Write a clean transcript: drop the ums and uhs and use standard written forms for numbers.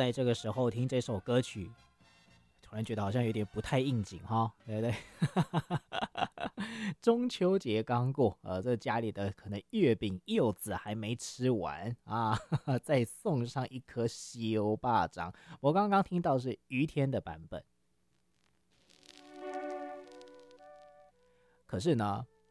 在这个时候听这首歌曲，突然觉得好像有点不太应景哈，对不对？中秋节刚过，这家里的可能月饼柚子还没吃完啊，再送上一颗西欧巴掌。我刚刚听到是于天的版本，可是呢，